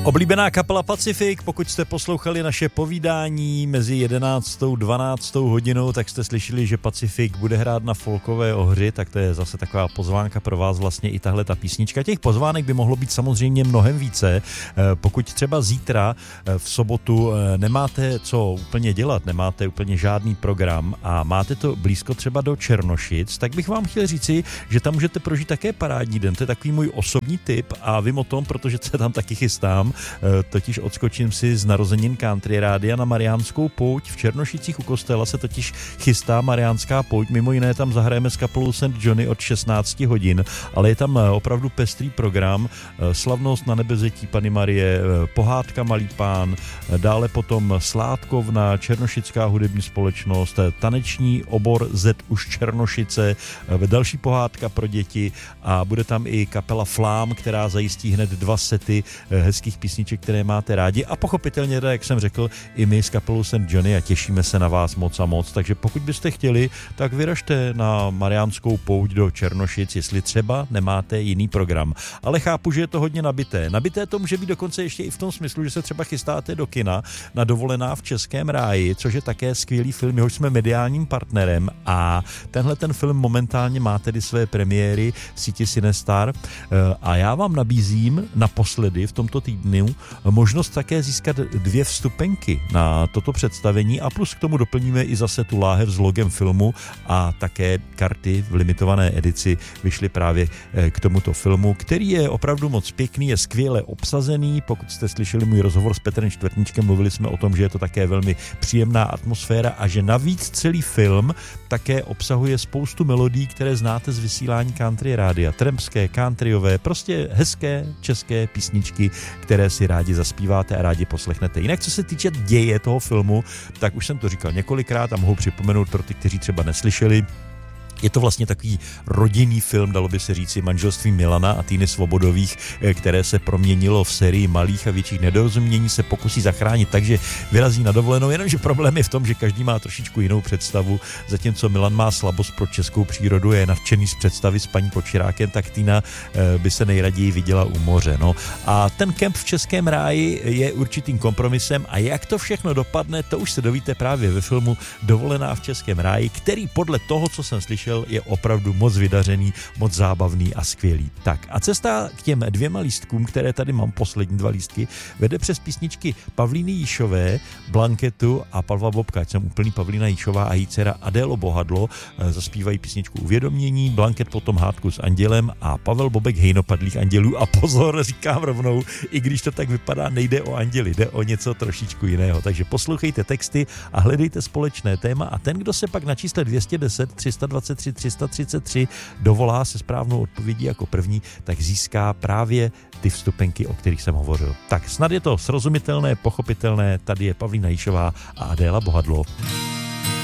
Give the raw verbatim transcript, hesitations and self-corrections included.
Oblíbená kapela Pacific, pokud jste poslouchali naše povídání mezi jedenáctou a dvanáctou hodinou, tak jste slyšeli, že Pacific bude hrát na folkové ohři, tak to je zase taková pozvánka pro vás vlastně i tahle ta písnička. Těch pozvánek by mohlo být samozřejmě mnohem více. Pokud třeba zítra v sobotu nemáte co úplně dělat, nemáte úplně žádný program a máte to blízko třeba do Černošic, tak bych vám chtěl říci, že tam můžete prožít také parádní den. To je takový můj osobní tip a vím o tom, protože se tam taky chystám. Totiž odskočím si z narozenin Country Rádia na Mariánskou pouť. V Černošicích u kostela se totiž chystá Mariánská pouť. Mimo jiné tam zahrajeme s kapelou Saint Johnny od šestnáct hodin, ale je tam opravdu pestrý program. Slavnost na nebezetí Panny Marie, pohádka Malý pán, dále potom Sládkovna, Černošická hudební společnost, taneční obor Z už Černošice, další pohádka pro děti a bude tam i kapela Flám, která zajistí hned dva sety hezkých písniček, které máte rádi a pochopitelně, jak jsem řekl, i my s kapelou Saint Johnny a těšíme se na vás moc a moc, takže pokud byste chtěli, tak vyražte na Mariánskou pouť do Černošic, jestli třeba nemáte jiný program. Ale chápu, že je to hodně nabité. Nabité to může být dokonce ještě i v tom smyslu, že se třeba chystáte do kina na Dovolená v Českém ráji, což je také skvělý film, jehož jsme mediálním partnerem a tenhle ten film momentálně má tedy své premiéry v síti Cinestar a já vám nabízím naposledy v tomto týdnu možnost také získat dvě vstupenky na toto představení a plus k tomu doplníme i zase tu láhev s logem filmu a také karty v limitované edici vyšly právě k tomuto filmu, který je opravdu moc pěkný, je skvěle obsazený. Pokud jste slyšeli můj rozhovor s Petrem Čtvrtníčkem, mluvili jsme o tom, že je to také velmi příjemná atmosféra a že navíc celý film také obsahuje spoustu melodií, které znáte z vysílání Country Rádia. Trampské, countryové, prostě hezké české písničky, které si rádi zaspíváte a rádi poslechnete. Jinak, co se týče děje toho filmu, tak už jsem to říkal několikrát a mohu připomenout pro ty, kteří třeba neslyšeli. Je to vlastně takový rodinný film, dalo by se říci, manželství Milana a Týny Svobodových, které se proměnilo v sérii malých a větších nedorozumění, se pokusí zachránit, takže vyrazí na dovolenou, jenomže problém je v tom, že každý má trošičku jinou představu, zatímco Milan má slabost pro českou přírodu, je nadšený z představy s paní Počirákem, tak Týna by se nejraději viděla u moře. No. A ten kemp v Českém ráji je určitým kompromisem a jak to všechno dopadne, to už se dovíte právě ve filmu Dovolená v Českém ráji, který podle toho, co jsem slyšel, je opravdu moc vydařený, moc zábavný a skvělý. Tak a cesta k těm dvěma lístkům, které tady mám, poslední dva lístky, vede přes písničky Pavlíny Jíšové, Blanketu a Pavla Bobka. Jsem úplný. Pavlína Jíšová a její dcera Adélo Bohadlo zaspívají písničku Uvědomění, Blanket potom Hádku s andělem a Pavel Bobek Hejnopadlých andělů a pozor, říkám rovnou, i když to tak vypadá, nejde o anděli, jde o něco trošičku jiného. Takže poslouchejte texty a hledejte společné téma a ten, kdo se pak na čísle dvě stě deset, tři sta dvacet tři, tři sta třicet tři dovolá se správnou odpovědí jako první, tak získá právě ty vstupenky, o kterých jsem hovořil. Tak snad je to srozumitelné, pochopitelné, tady je Pavlína Jíšová a Adéla Bohadlo.